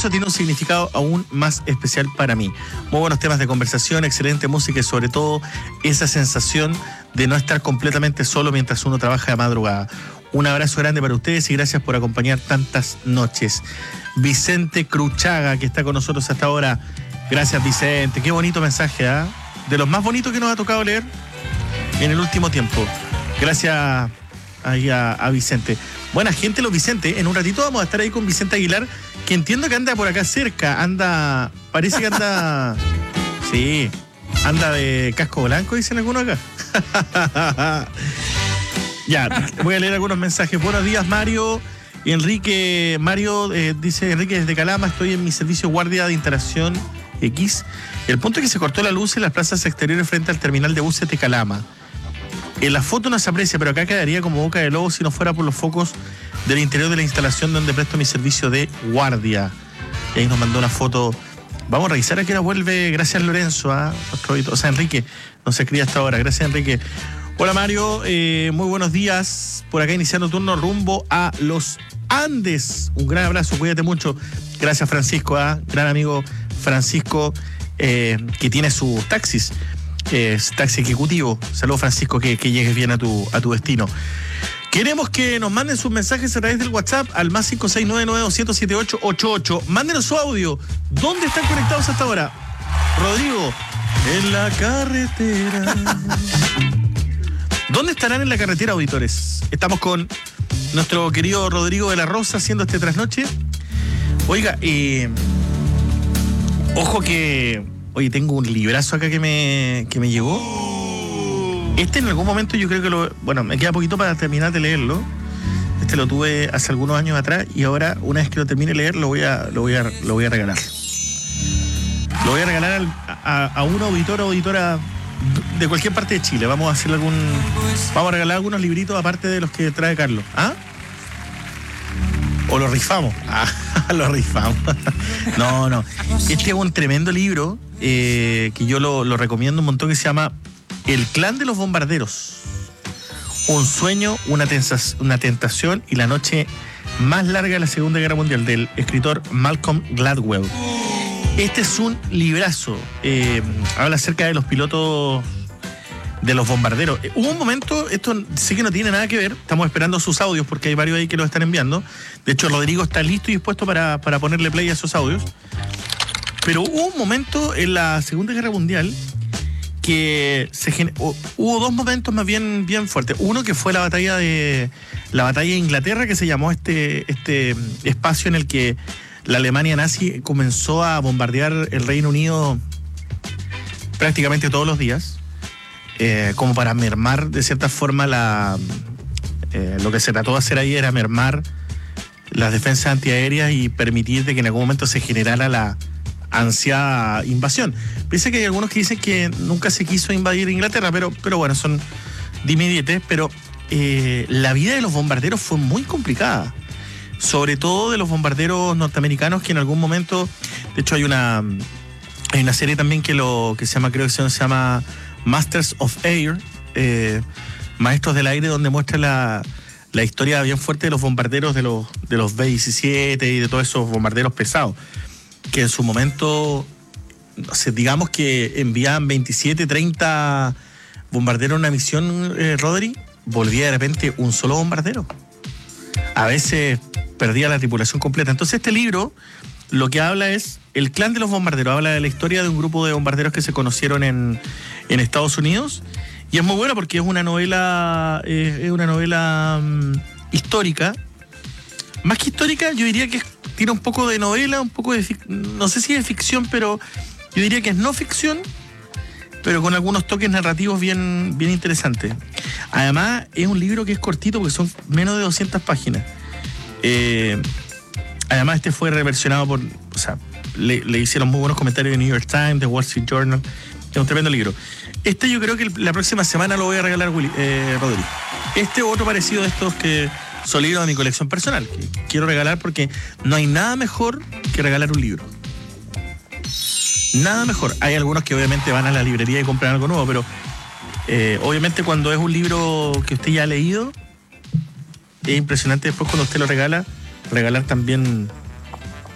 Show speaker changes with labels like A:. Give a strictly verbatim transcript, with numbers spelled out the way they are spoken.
A: eso tiene un significado aún más especial para mí. Muy buenos temas de conversación, excelente música y sobre todo esa sensación de no estar completamente solo mientras uno trabaja de madrugada. Un abrazo grande para ustedes y gracias por acompañar tantas noches. Vicente Cruchaga, que está con nosotros hasta ahora. Gracias, Vicente. Qué bonito mensaje, ¿eh? De los más bonitos que nos ha tocado leer en el último tiempo. Gracias ahí a, a Vicente. Buena gente los Vicente. En un ratito vamos a estar ahí con Vicente Aguilar, que entiendo que anda por acá cerca. Anda, parece que anda... Sí, anda de casco blanco, dicen algunos acá. Ya, voy a leer algunos mensajes. Buenos días, Mario. Enrique, Mario eh, dice, Enrique desde Calama, estoy en mi servicio guardia de interacción X. El punto es que se cortó la luz en las plazas exteriores frente al terminal de buses de Calama. En la foto no se aprecia, pero acá quedaría como boca de lobo si no fuera por los focos del interior de la instalación donde presto mi servicio de guardia. Y ahí nos mandó una foto. Vamos a revisar a qué hora vuelve. Gracias, Lorenzo. ¿eh? O sea, Enrique, no se escribe hasta ahora. Gracias, Enrique. Hola, Mario. Eh, muy buenos días. Por acá iniciando turno rumbo a los Andes. Un gran abrazo. Cuídate mucho. Gracias, Francisco. ¿eh? Gran amigo Francisco, eh, que tiene sus taxis. Es taxi ejecutivo. Saludos, Francisco, que, que llegues bien a tu, a tu destino. Queremos que nos manden sus mensajes a través del WhatsApp al más cinco seis nueve nueve dos cero siete siete ocho ocho ocho. Mándenos su audio. ¿Dónde están conectados hasta ahora? Rodrigo, en la carretera. ¿Dónde estarán en la carretera, auditores? Estamos con nuestro querido Rodrigo de la Rosa haciendo este trasnoche. Oiga, eh, ojo que... Oye, tengo un librazo acá que me, que me llegó. Este en algún momento yo creo que lo... Bueno, me queda poquito para terminar de leerlo. Este lo tuve hace algunos años atrás y ahora, una vez que lo termine de leer, lo voy a, lo voy a, lo voy a regalar. Lo voy a regalar al, a, a un auditor o auditora de cualquier parte de Chile. Vamos a hacer algún... Vamos a regalar algunos libritos aparte de los que trae Carlos. ¿Ah? O lo rifamos. Ah, lo rifamos. No, no. Este es un tremendo libro eh, que yo lo, lo recomiendo un montón, que se llama El clan de los bombarderos. Un sueño, una, tensas, una tentación y la noche más larga de la Segunda Guerra Mundial, del escritor Malcolm Gladwell. Este es un librazo. Eh, habla acerca de los pilotos de los bombarderos. Eh, hubo un momento, esto sí que no tiene nada que ver, estamos esperando sus audios porque hay varios ahí que los están enviando. De hecho, Rodrigo está listo y dispuesto para, para ponerle play a esos audios. Pero hubo un momento en la Segunda Guerra Mundial que se gener... hubo dos momentos más bien, bien fuertes. Uno que fue la batalla de la batalla de Inglaterra, que se llamó este, este espacio en el que la Alemania nazi comenzó a bombardear el Reino Unido prácticamente todos los días, eh, como para mermar de cierta forma la eh, lo que se trató de hacer ahí era mermar las defensas antiaéreas y permitir de que en algún momento se generara la ansiada invasión. Piensa que hay algunos que dicen que nunca se quiso invadir Inglaterra, pero, pero bueno, son dime y direte, pero eh, la vida de los bombarderos fue muy complicada. Sobre todo de los bombarderos norteamericanos, que en algún momento, de hecho hay una hay una serie también que lo que se llama, creo que se llama Masters of Air, eh, Maestros del Aire, donde muestra la, la historia bien fuerte de los bombarderos de los de los B diecisiete y de todos esos bombarderos pesados, que en su momento, no sé, digamos que enviaban veintisiete, treinta bombarderos en una misión, eh, Rodri, volvía de repente un solo bombardero. A veces perdía la tripulación completa. Entonces este libro lo que habla es el clan de los bombarderos, habla de la historia de un grupo de bombarderos que se conocieron en, en Estados Unidos, y es muy bueno porque es una novela eh, es una novela um, histórica, más que histórica, yo diría que es, tiene un poco de novela, un poco de, no sé si es ficción, pero yo diría que es no ficción, pero con algunos toques narrativos bien, bien interesantes. Además, es un libro que es cortito porque son menos de doscientas páginas. Eh, además, este fue reversionado por... O sea, le, le hicieron muy buenos comentarios de New York Times, de Wall Street Journal. Es un tremendo libro. Este yo creo que la próxima semana lo voy a regalar, Willy, eh, Rodrigo. Este u otro parecido de estos que son libros de mi colección personal, que quiero regalar porque no hay nada mejor que regalar un libro. Nada mejor. Hay algunos que obviamente van a la librería y compran algo nuevo, pero eh, obviamente cuando es un libro que usted ya ha leído, es impresionante después cuando usted lo regala, regalar también